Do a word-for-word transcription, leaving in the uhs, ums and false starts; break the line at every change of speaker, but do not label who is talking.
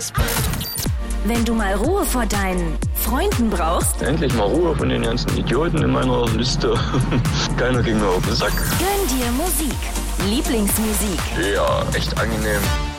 Hits.
Wenn du mal Ruhe vor deinen Freunden brauchst,
endlich mal Ruhe von den ganzen Idioten in meiner Liste. Keiner ging mir auf den Sack.
gönn dir Musik. Lieblingsmusik.
Ja, echt angenehm.